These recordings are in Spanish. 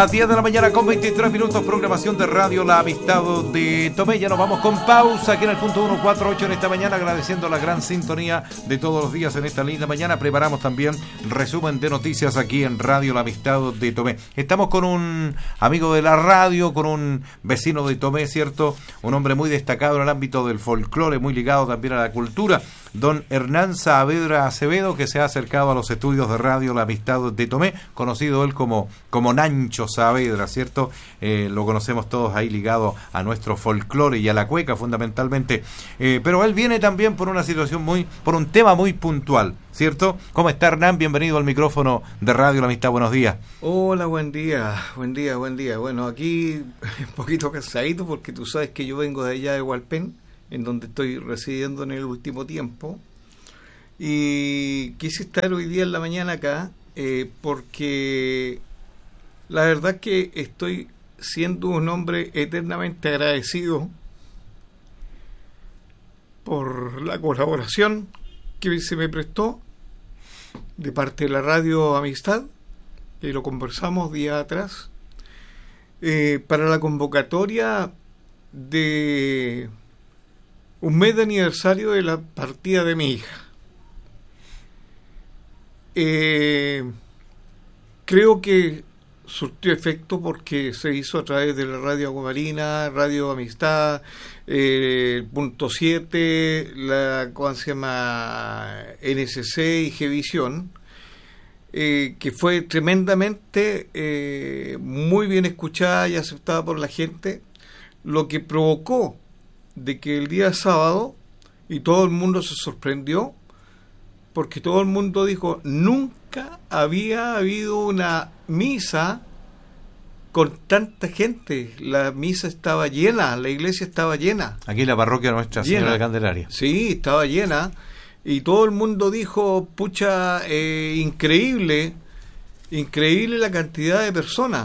Las 10 de la mañana con 23 minutos, programación de Radio La Amistad de Tomé. Ya nos vamos con pausa aquí en el punto 148 en esta mañana, agradeciendo la gran sintonía de todos los días en esta linda mañana. Preparamos también resumen de noticias aquí en Radio La Amistad de Tomé. Estamos con un amigo de la radio, con un vecino de Tomé, ¿cierto? Un hombre muy destacado en el ámbito del folclore, muy ligado también a la cultura. Don Hernán Saavedra Acevedo, que se ha acercado a los estudios de Radio La Amistad de Tomé, conocido él como Nancho Saavedra, ¿cierto? Lo conocemos todos ahí ligado a nuestro folclore y a la cueca fundamentalmente, pero él viene también por una situación por un tema muy puntual, ¿cierto? ¿Cómo está, Hernán? Bienvenido al micrófono de Radio La Amistad, buenos días. Hola, buen día. Bueno, aquí un poquito cansadito porque tú sabes que yo vengo de allá de Hualpén, en donde estoy residiendo en el último tiempo, y quise estar hoy día en la mañana acá porque la verdad que estoy siendo un hombre eternamente agradecido por la colaboración que se me prestó de parte de la Radio Amistad, que lo conversamos días atrás, para la convocatoria de un mes de aniversario de la partida de mi hija. Creo que surtió efecto porque se hizo a través de la Radio Aguamarina, Radio Amistad, Punto 7, ¿cómo se llama? NSC y Gevisión, que fue tremendamente muy bien escuchada y aceptada por la gente, lo que provocó de que el día sábado, y todo el mundo se sorprendió, porque todo el mundo dijo, nunca había habido una misa con tanta gente. La misa estaba llena, la iglesia estaba llena. Aquí la parroquia Nuestra Señora de Candelaria. Sí, estaba llena, y todo el mundo dijo, pucha, increíble la cantidad de personas.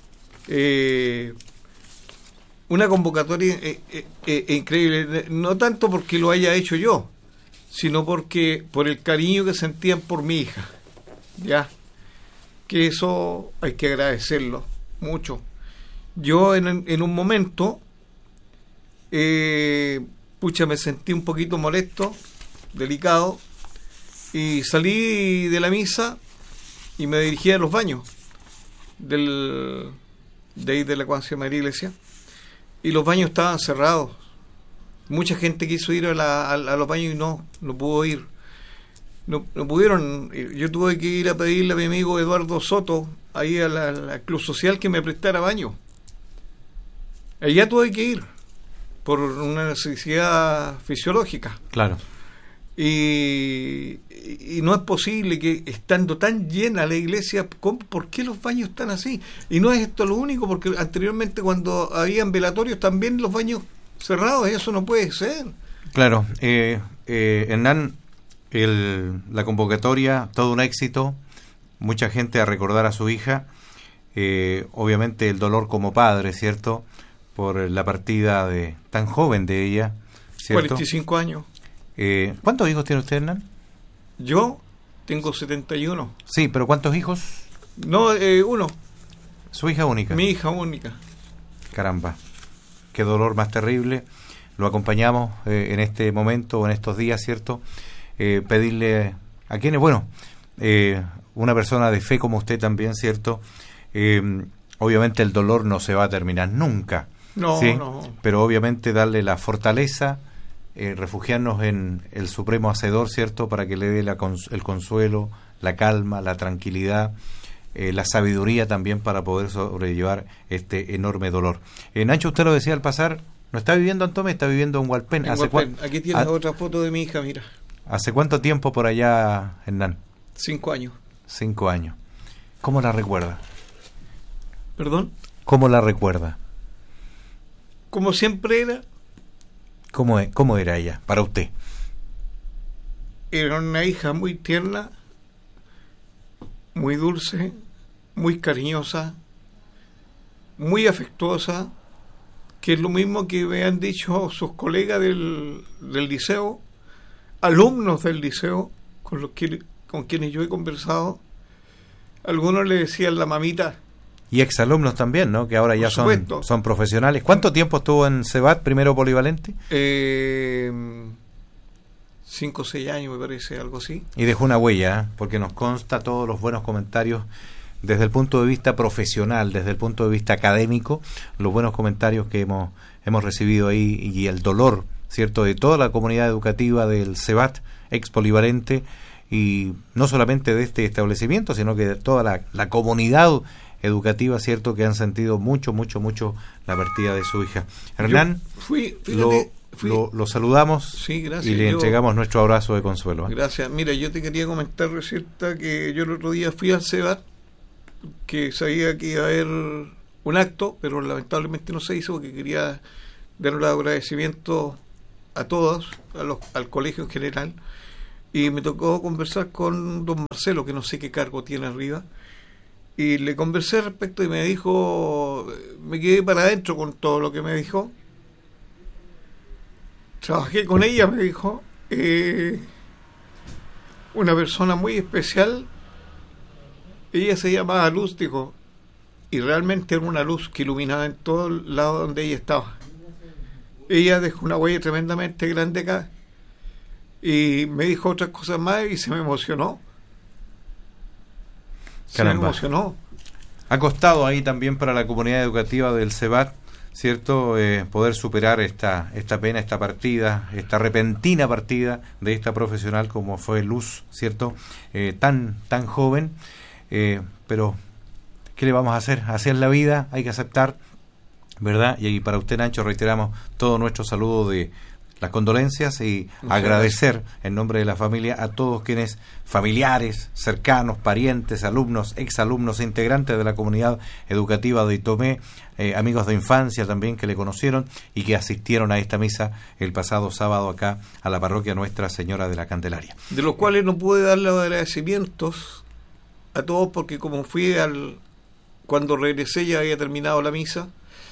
Una convocatoria increíble, no tanto porque lo haya hecho yo, sino porque por el cariño que sentían por mi hija, ya, que eso hay que agradecerlo mucho. Yo en un momento, me sentí un poquito molesto, delicado, y salí de la misa y me dirigí a los baños de ahí de la Iglesia. Y los baños estaban cerrados. Mucha gente quiso ir a los baños y no pudo ir. No pudieron. Yo tuve que ir a pedirle a mi amigo Eduardo Soto, ahí al Club Social, que me prestara baño. Allá tuve que ir, por una necesidad fisiológica. Claro. Y no es posible que, estando tan llena la iglesia, ¿por qué los baños están así? Y no es esto lo único, porque anteriormente cuando habían velatorios también los baños cerrados, eso no puede ser. Claro, Hernán, la convocatoria, todo un éxito, mucha gente a recordar a su hija, obviamente el dolor como padre, ¿cierto? Por la partida tan joven de ella, ¿cierto? 45 años. ¿Cuántos hijos tiene usted, Hernán? Yo tengo 71. Sí, pero ¿cuántos hijos? No, uno. ¿Su hija única? Mi hija única. Caramba, qué dolor más terrible. Lo acompañamos en este momento, en estos días, ¿cierto? Pedirle a quienes, una persona de fe como usted también, ¿cierto? Obviamente el dolor no se va a terminar nunca. No, ¿sí? no. Pero obviamente darle la fortaleza, refugiarnos en el Supremo Hacedor, ¿cierto? Para que le dé el consuelo, la calma, la tranquilidad, la sabiduría también para poder sobrellevar este enorme dolor. Nacho, usted lo decía al pasar, no está viviendo en Tomé, está viviendo en Hualpén. Aquí tienes otra foto de mi hija, mira. ¿Hace cuánto tiempo por allá, Hernán? 5 años. 5 años. ¿Cómo la recuerda? ¿Perdón? ¿Cómo la recuerda? Como siempre era. ¿Cómo era ella para usted? Era una hija muy tierna, muy dulce, muy cariñosa, muy afectuosa, que es lo mismo que me han dicho sus colegas del liceo, alumnos del liceo, con quienes yo he conversado. Algunos le decían la mamita. Y exalumnos también, ¿no? Que ahora ya son profesionales. ¿Cuánto tiempo estuvo en Cebat, primero polivalente? 5 o 6 años, me parece, algo así. Y dejó una huella, ¿eh? Porque nos consta todos los buenos comentarios desde el punto de vista profesional, desde el punto de vista académico, los buenos comentarios que hemos recibido ahí y el dolor, ¿cierto?, de toda la comunidad educativa del Cebat, ex polivalente, y no solamente de este establecimiento, sino que de toda la comunidad educativa, ¿cierto?, que han sentido mucho la partida de su hija. Hernán, lo saludamos, sí, gracias, y le entregamos nuestro abrazo de consuelo. Gracias. Mira, yo te quería comentar, resulta que yo el otro día fui al Cebat, que sabía que iba a haber un acto, pero lamentablemente no se hizo, porque quería dar un agradecimiento a todos, al colegio en general, y me tocó conversar con don Marcelo, que no sé qué cargo tiene arriba, y le conversé respecto y me dijo, me quedé para adentro con todo lo que me dijo. Trabajé con ella, me dijo, una persona muy especial. Ella se llamaba Luz, dijo, y realmente era una luz que iluminaba en todo el lado donde ella estaba. Ella dejó una huella tremendamente grande acá, y me dijo otras cosas más y se me emocionó. Caramba. Se me emocionó. Ha costado ahí también para la comunidad educativa del Cebat, ¿cierto?, poder superar esta pena, esta partida, esta repentina partida de esta profesional como fue Luz, ¿cierto?, tan joven, pero ¿qué le vamos a hacer? Así es la vida, hay que aceptar, ¿verdad? Y para usted, Nacho, reiteramos todo nuestro saludo de las condolencias y agradecer en nombre de la familia a todos quienes, familiares, cercanos, parientes, alumnos, exalumnos, integrantes de la comunidad educativa de Tomé, amigos de infancia también que le conocieron y que asistieron a esta misa el pasado sábado acá a la parroquia Nuestra Señora de la Candelaria. De los cuales no pude dar los agradecimientos a todos porque como fui cuando regresé ya había terminado la misa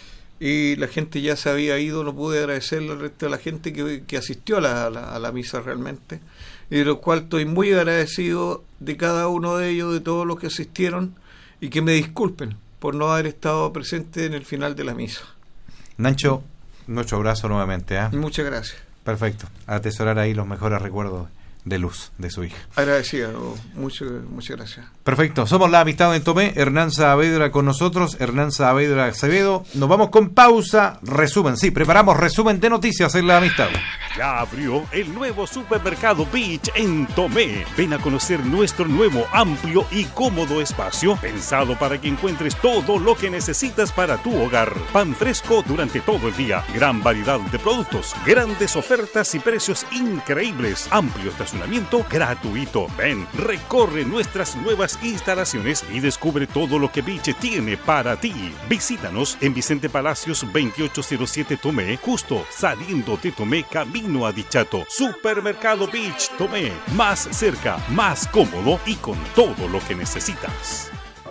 y la gente ya se había ido, no pude agradecerle al resto de la gente que asistió a la misa realmente, y de lo cual estoy muy agradecido de cada uno de ellos, de todos los que asistieron, y que me disculpen por no haber estado presente en el final de la misa. Nacho, nuestro abrazo nuevamente, ¿eh? Muchas gracias. Perfecto, a atesorar ahí los mejores recuerdos de Luz, de su hija. Agradecido, muchas gracias. Perfecto, somos La Amistad en Tomé, Hernán Saavedra con nosotros, Hernán Saavedra Acevedo. Nos vamos con pausa, resumen, sí, preparamos resumen de noticias en La Amistad. Ya abrió el nuevo supermercado Beach en Tomé. Ven a conocer nuestro nuevo, amplio y cómodo espacio, pensado para que encuentres todo lo que necesitas para tu hogar. Pan fresco durante todo el día, gran variedad de productos, grandes ofertas y precios increíbles, amplio estacionamiento gratuito. Ven, recorre nuestras nuevas instalaciones y descubre todo lo que Beach tiene para ti. Visítanos en Vicente Palacios 2807 Tomé, justo saliendo de Tomé camino a Dichato. Supermercado Beach Tomé, más cerca, más cómodo y con todo lo que necesitas.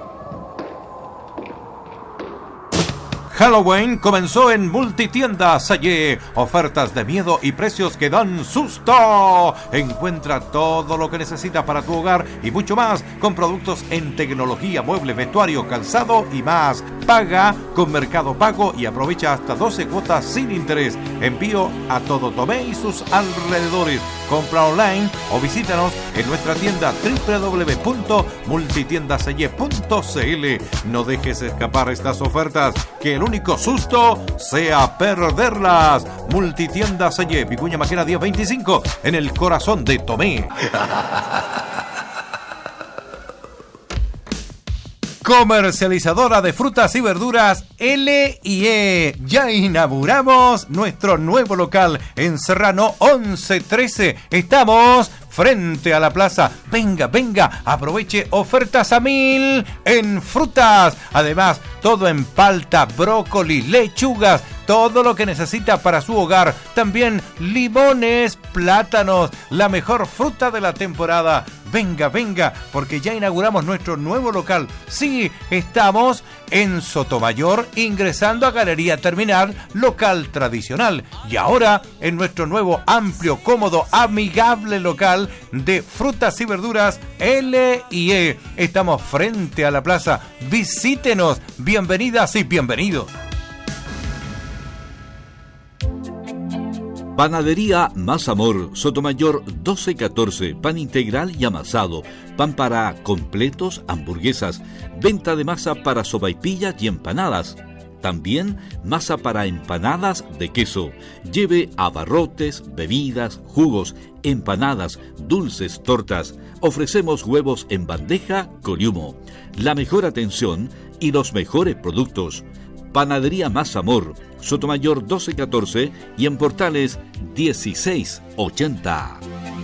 Halloween comenzó en Multitienda Sayé. Ofertas de miedo y precios que dan susto. Encuentra todo lo que necesitas para tu hogar y mucho más con productos en tecnología, muebles, vestuario, calzado y más. Paga con Mercado Pago y aprovecha hasta 12 cuotas sin interés. Envío a todo Tomé y sus alrededores. Compra online o visítanos en nuestra tienda www.multitiendasayé.cl. No dejes escapar estas ofertas, que el único susto sea perderlas. Multitienda Sayé, Vicuña Maquena 1025, en el corazón de Tomé. Comercializadora de frutas y verduras L&E. Ya inauguramos nuestro nuevo local en Serrano 1113. Estamos frente a la plaza. Venga, aproveche ofertas a 1000 en frutas. Además, todo en palta, brócoli, lechugas, todo lo que necesita para su hogar. También limones, plátanos, la mejor fruta de la temporada. venga, venga, porque ya inauguramos nuestro nuevo local. Sí, estamos en Sotomayor, ingresando a Galería Terminal, local tradicional. Y ahora en nuestro nuevo, amplio, cómodo, amigable local de frutas y verduras L&E. Estamos frente a la plaza. Visítenos. Bienvenidas y bienvenidos. Panadería Más Amor, Sotomayor 1214, pan integral y amasado, pan para completos, hamburguesas, venta de masa para sopaipillas y empanadas. También masa para empanadas de queso. Lleve abarrotes, bebidas, jugos, empanadas, dulces, tortas. Ofrecemos huevos en bandeja con humo. La mejor atención y los mejores productos. Panadería Más Amor, Sotomayor 1214 y en Portales 1680.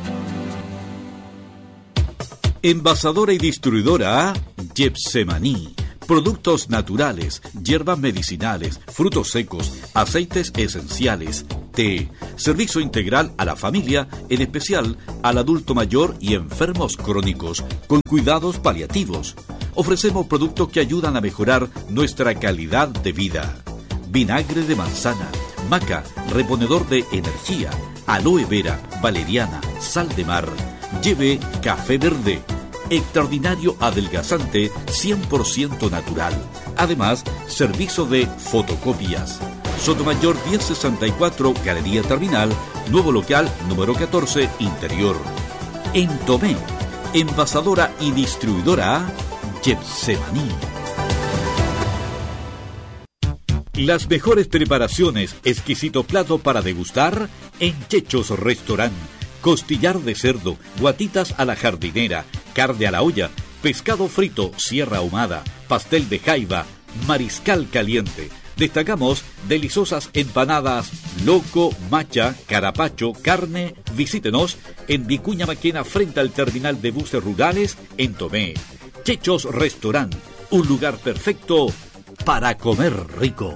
Envasadora y distribuidora Getsemaní. Productos naturales, hierbas medicinales, frutos secos, aceites esenciales, té. Servicio integral a la familia, en especial al adulto mayor y enfermos crónicos, con cuidados paliativos. Ofrecemos productos que ayudan a mejorar nuestra calidad de vida. Vinagre de manzana, maca, reponedor de energía, aloe vera, valeriana, sal de mar. Lleve café verde. Extraordinario adelgazante 100% natural. Además, servicio de fotocopias. Sotomayor 1064, Galería Terminal, nuevo local número 14, interior. En Tomé, envasadora y distribuidora Getsemaní. Las mejores preparaciones, exquisito plato para degustar en Chechos Restaurant. Costillar de cerdo, guatitas a la jardinera, carne a la olla, pescado frito, sierra ahumada, pastel de jaiba, mariscal caliente. Destacamos deliciosas empanadas, loco, macha, carapacho, carne. Visítenos en Vicuña Maquena frente al terminal de buses rurales en Tomé. Chechos Restaurant, un lugar perfecto para comer rico.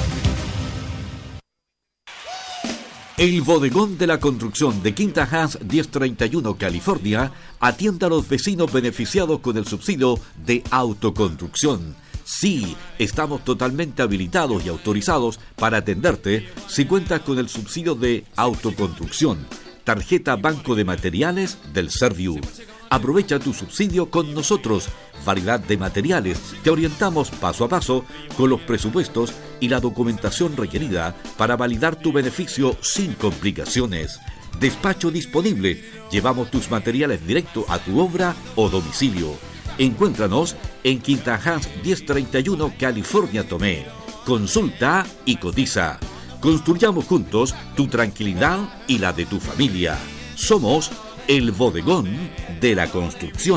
El bodegón de la construcción de Quinta Hans 1031, California, atiende a los vecinos beneficiados con el subsidio de autoconstrucción. Sí, estamos totalmente habilitados y autorizados para atenderte si cuentas con el subsidio de autoconstrucción. Tarjeta Banco de Materiales del Serviu. Aprovecha tu subsidio con nosotros. Variedad de materiales. Te orientamos paso a paso con los presupuestos y la documentación requerida para validar tu beneficio sin complicaciones. Despacho disponible. Llevamos tus materiales directo a tu obra o domicilio. Encuéntranos en Quinta Hans 1031, California, Tomé. Consulta y cotiza. Construyamos juntos tu tranquilidad y la de tu familia. Somos el bodegón de la construcción.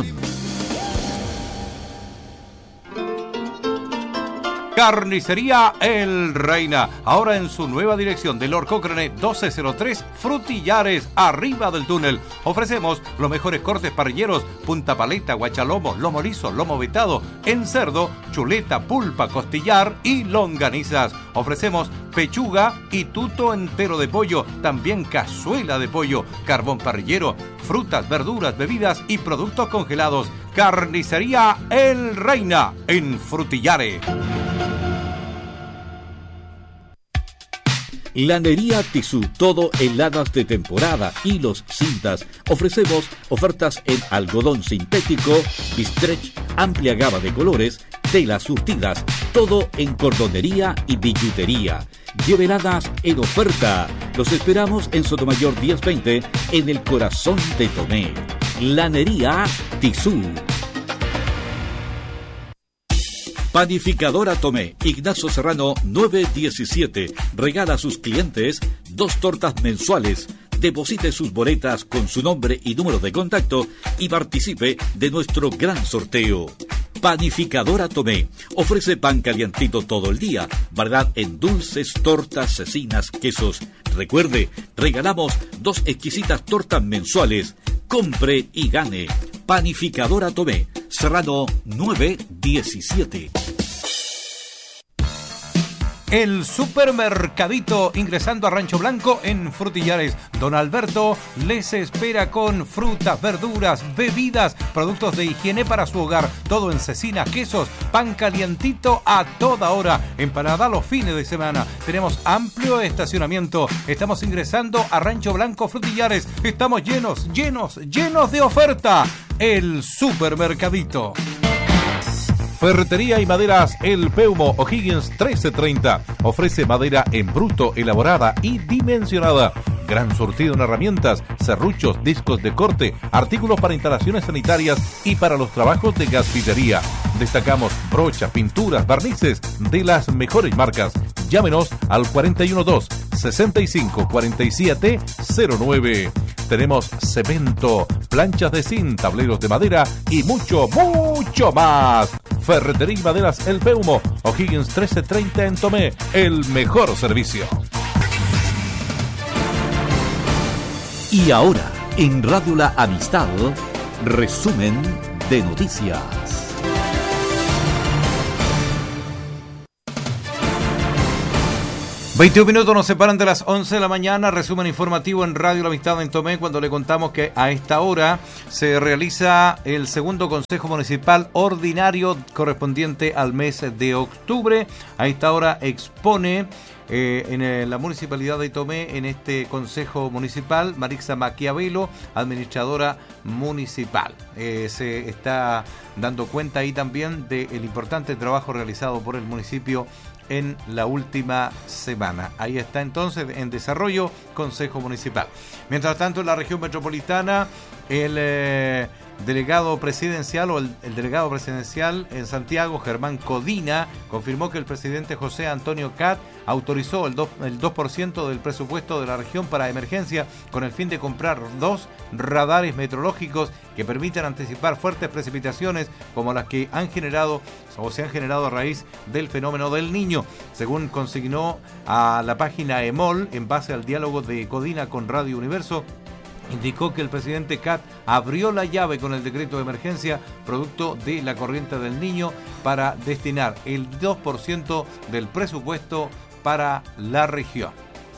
Carnicería El Reina, ahora en su nueva dirección de Lord Cochrane 1203, Frutillares, arriba del túnel. Ofrecemos los mejores cortes parrilleros, punta paleta, guachalomo, lomo liso, lomo vetado, en cerdo, chuleta, pulpa, costillar y longanizas. Ofrecemos pechuga y tuto entero de pollo, también cazuela de pollo, carbón parrillero, frutas, verduras, bebidas y productos congelados. Carnicería El Reina, en Frutillares. Lanería Tissú, todo heladas de temporada, hilos, cintas. Ofrecemos ofertas en algodón sintético, bistrech, amplia gama de colores, telas surtidas, todo en cordonería y billutería. Lleve heladas en oferta. Los esperamos en Sotomayor 1020, en el corazón de Tomé. Lanería Tissú. Panificadora Tomé, Ignacio Serrano 917. Regala a sus clientes 2 tortas mensuales. Deposite sus boletas con su nombre y número de contacto y participe de nuestro gran sorteo. Panificadora Tomé ofrece pan calientito todo el día, variedad en dulces, tortas, cecinas, quesos. Recuerde, regalamos 2 exquisitas tortas mensuales. Compre y gane. Panificadora Tomé, Serrano 917. El supermercadito, ingresando a Rancho Blanco en Frutillares. Don Alberto les espera con frutas, verduras, bebidas, productos de higiene para su hogar. Todo en cecina, quesos, pan calientito a toda hora. Empanada los fines de semana. Tenemos amplio estacionamiento. Estamos ingresando a Rancho Blanco, Frutillares. Estamos llenos de oferta. El supermercadito. Ferretería y maderas El Peumo, O'Higgins 1330. Ofrece madera en bruto, elaborada y dimensionada. Gran surtido en herramientas, serruchos, discos de corte, artículos para instalaciones sanitarias y para los trabajos de gasfitería. Destacamos brochas, pinturas, barnices de las mejores marcas. Llámenos al 412-654709. Tenemos cemento, planchas de zinc, tableros de madera y mucho más. Ferretería y maderas El Peumo, O'Higgins 1330 en Tomé. El mejor servicio. Y ahora, en Radio La Amistad, resumen de noticias. 21 minutos nos separan de las 11 de la mañana. Resumen informativo en Radio La Amistad en Tomé, cuando le contamos que a esta hora se realiza el segundo Consejo Municipal Ordinario correspondiente al mes de octubre. A esta hora expone en la Municipalidad de Tomé, en este Consejo Municipal, Marixa Maquiavelo, administradora municipal. Se está dando cuenta ahí también del importante trabajo realizado por el municipio en la última semana. Ahí está entonces en desarrollo Consejo Municipal. Mientras tanto, en la región metropolitana, el delegado presidencial el delegado presidencial en Santiago, Germán Codina, confirmó que el presidente José Antonio Cat autorizó el 2% del presupuesto de la región para emergencia con el fin de comprar 2 radares meteorológicos que permitan anticipar fuertes precipitaciones como las que se han generado a raíz del fenómeno del Niño. Según consignó a la página EMOL, en base al diálogo de Codina con Radio Universo, indicó que el presidente Cat abrió la llave con el decreto de emergencia producto de la corriente del Niño para destinar el 2% del presupuesto para la región.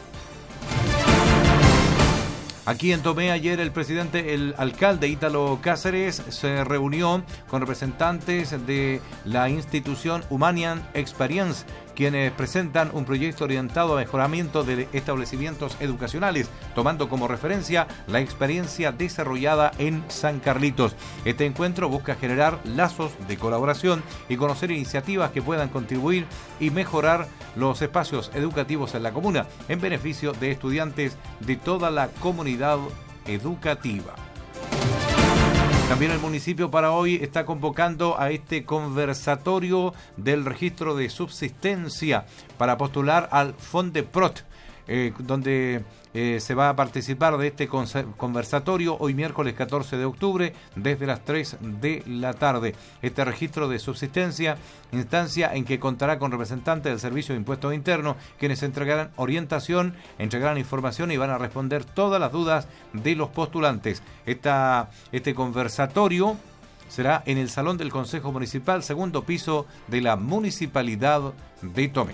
Aquí en Tomé ayer el alcalde Ítalo Cáceres se reunió con representantes de la institución Humanian Experience, quienes presentan un proyecto orientado a mejoramiento de establecimientos educacionales, tomando como referencia la experiencia desarrollada en San Carlitos. Este encuentro busca generar lazos de colaboración y conocer iniciativas que puedan contribuir y mejorar los espacios educativos en la comuna, en beneficio de estudiantes de toda la comunidad educativa. También el municipio para hoy está convocando a este conversatorio del registro de subsistencia para postular al Fondeprot, donde se va a participar de este conversatorio hoy miércoles 14 de octubre desde las 3 de la tarde. Este registro de subsistencia, instancia en que contará con representantes del Servicio de Impuestos Internos, quienes entregarán orientación, entregarán información y van a responder todas las dudas de los postulantes. Este conversatorio será en el Salón del Consejo Municipal, segundo piso de la Municipalidad de Tomé.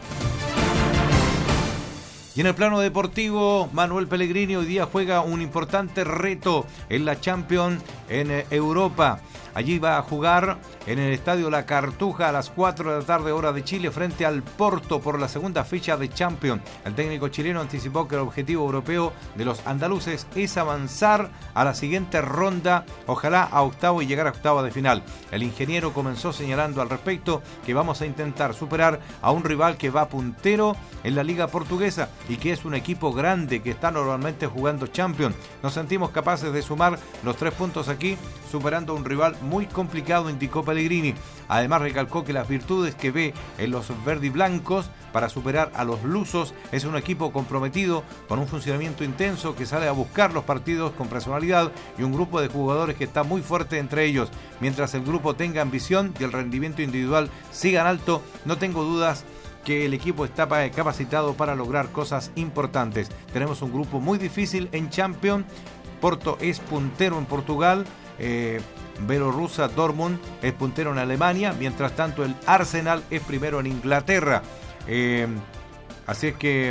Y en el plano deportivo, Manuel Pellegrini hoy día juega un importante reto en la Champions en Europa. Allí va a jugar en el Estadio La Cartuja a las 4 de la tarde, hora de Chile, frente al Porto por la segunda fecha de Champions. El técnico chileno anticipó que el objetivo europeo de los andaluces es avanzar a la siguiente ronda, ojalá a octavo y llegar a octava de final. El ingeniero comenzó señalando al respecto que vamos a intentar superar a un rival que va puntero en la Liga Portuguesa y que es un equipo grande que está normalmente jugando Champions. Nos sentimos capaces de sumar los 3 puntos aquí, superando a un rival muy complicado, indicó Pellegrini. Además recalcó que las virtudes que ve en los verdiblancos para superar a los lusos es un equipo comprometido con un funcionamiento intenso que sale a buscar los partidos con personalidad y un grupo de jugadores que está muy fuerte entre ellos. Mientras el grupo tenga ambición y el rendimiento individual sigan alto, no tengo dudas que el equipo está capacitado para lograr cosas importantes. Tenemos un grupo muy difícil en Champions. Porto es puntero en Portugal, Borussia Dortmund es puntero en Alemania, mientras tanto el Arsenal es primero en Inglaterra. Así es que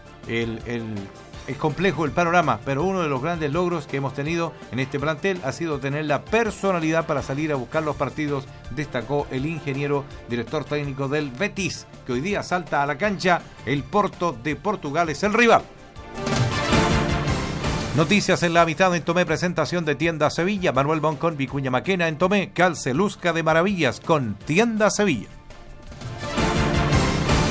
es complejo el panorama, pero uno de los grandes logros que hemos tenido en este plantel ha sido tener la personalidad para salir a buscar los partidos, destacó el ingeniero director técnico del Betis, que hoy día salta a la cancha. El Porto de Portugal es el rival. Noticias en la Amistad en Tomé, presentación de Tienda Sevilla, Manuel Boncón, Vicuña Maquena en Tomé, calce luzca de maravillas con Tienda Sevilla.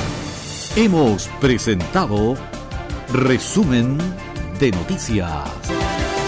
Hemos presentado Resumen de Noticias.